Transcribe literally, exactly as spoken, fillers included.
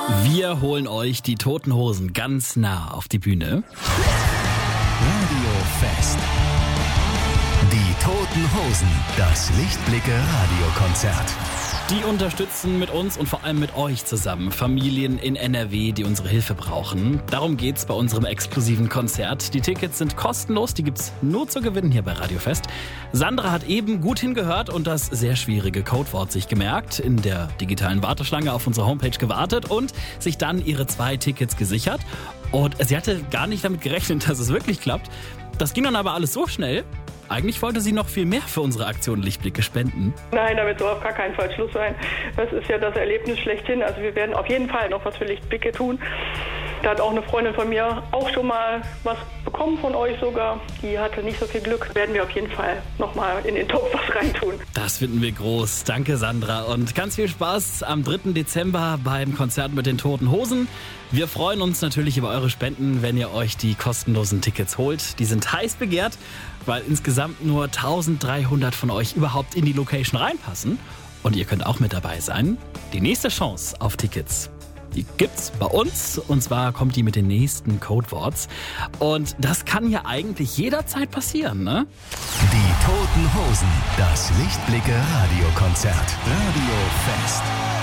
Wir holen euch die Toten Hosen ganz nah auf die Bühne. Radio Fest. Die Toten Hosen, das Lichtblicke Radiokonzert. Die unterstützen mit uns und vor allem mit euch zusammen Familien in N R W, die unsere Hilfe brauchen. Darum geht's bei unserem exklusiven Konzert. Die Tickets sind kostenlos, die gibt's nur zu gewinnen hier bei Radio Fest. Sandra hat eben gut hingehört und das sehr schwierige Codewort sich gemerkt, in der digitalen Warteschlange auf unserer Homepage gewartet und sich dann ihre zwei Tickets gesichert. Und sie hatte gar nicht damit gerechnet, dass es wirklich klappt. Das ging dann aber alles so schnell. Eigentlich wollte sie noch viel mehr für unsere Aktion Lichtblicke spenden. Nein, da wird so auf gar keinen Fall Schluss sein. Das ist ja das Erlebnis schlechthin. Also wir werden auf jeden Fall noch was für Lichtblicke tun. Da hat auch eine Freundin von mir auch schon mal was bekommen von euch sogar. Die hatte nicht so viel Glück. Werden wir auf jeden Fall noch mal in den Topf was reintun. Das finden wir groß. Danke, Sandra. Und ganz viel Spaß am dritten Dezember beim Konzert mit den Toten Hosen. Wir freuen uns natürlich über eure Spenden, wenn ihr euch die kostenlosen Tickets holt. Die sind heiß begehrt, weil insgesamt nur eintausenddreihundert von euch überhaupt in die Location reinpassen. Und ihr könnt auch mit dabei sein. Die nächste Chance auf Tickets, die gibt's bei uns. Und zwar kommt die mit den nächsten Codeworts. Und das kann ja eigentlich jederzeit passieren, ne? Die Toten Hosen, das Lichtblicke Radiokonzert. Radio Fest.